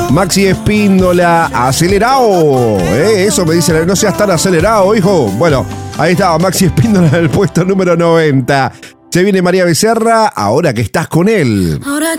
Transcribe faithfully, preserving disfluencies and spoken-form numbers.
Maxi Espíndola, acelerado. ¿Eh? Eso me dice, no seas tan acelerado, hijo. Bueno, ahí estaba Maxi Espíndola en el puesto número noventa. Se viene María Becerra, ahora que estás con él. Ahora